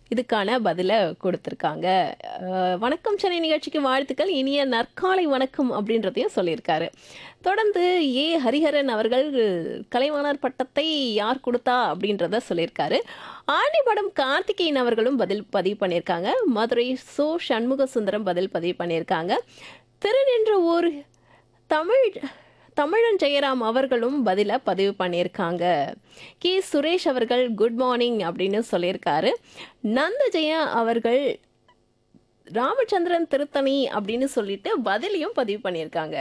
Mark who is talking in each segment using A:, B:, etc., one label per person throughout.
A: இதுக்கான பதிலை கொடுத்துருக்காங்க. வணக்கம் சென்னை நிகழ்ச்சிக்கு வாழ்த்துக்கள், இனிய நற்காலை வணக்கம் அப்படின்றதையும் சொல்லியிருக்காரு. தொடர்ந்து ஹரிஹரன் அவர்கள் கலைவாணர் பட்டத்தை யார் கொடுத்தா அப்படின்றத சொல்லியிருக்காரு. ஆண்டிப்படம் கார்த்திகேயன் அவர்களும் பதில் பதிவு பண்ணியிருக்காங்க. மதுரை சண்முக சுந்தரம் பதில் பதிவு பண்ணியிருக்காங்க. திருநின்ற ஊர் தமிழன் ஜெயராம் அவர்களும் பதில பதிவு பண்ணியிருக்காங்க. சுரேஷ் அவர்கள் குட் மார்னிங் அப்படின்னு சொல்லியிருக்காரு. நந்தஜெயா அவர்கள் ராமச்சந்திரன் திருத்தணி அப்படின்னு சொல்லிட்டு பதிலையும் பதிவு பண்ணியிருக்காங்க.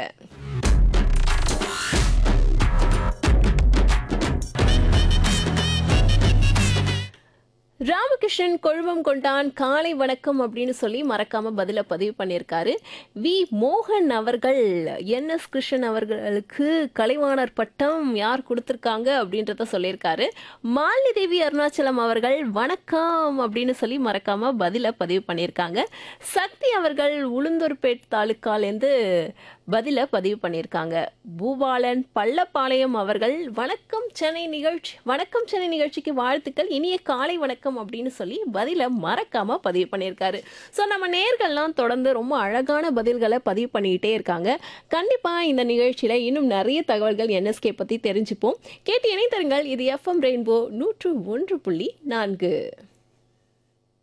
A: ராமகிருஷ்ணன் கொழுவம் கொண்டான் காலை வணக்கம் அப்படின்னு சொல்லி மறக்காம பதில பதிவு பண்ணியிருக்காரு. மோகன் அவர்கள் NS கிருஷ்ணன் அவர்களுக்கு கலைவாணர் பட்டம் யார் கொடுத்துருக்காங்க அப்படின்றத சொல்லியிருக்காரு. மாலினி தேவி அருணாச்சலம் அவர்கள் வணக்கம் அப்படின்னு சொல்லி மறக்காம பதில பதிவு பண்ணியிருக்காங்க. சக்தி அவர்கள் உளுந்தூர்பேட் தாலுக்காலேருந்து பதில பதிவு பண்ணியிருக்காங்க. பூபாலன் பள்ளப்பாளையம் அவர்கள் வணக்கம் சென்னை நிகழ்ச்சிக்கு வாழ்த்துக்கள், இனிய காலை வணக்கம் அப்படின்னு சொல்லி பதில மறக்காம பதிவு பண்ணியிருக்காரு. ஸோ நம்ம நேர்கள்லாம் தொடர்ந்து ரொம்ப அழகான பதில்களை பதிவு பண்ணிக்கிட்டே இருக்காங்க. கண்டிப்பா இந்த நிகழ்ச்சியில இன்னும் நிறைய தகவல்கள் NSK பத்தி தெரிஞ்சுப்போம். கேட்டு இணைத்தருங்கள். இது FM ரெயின்போ 101.4.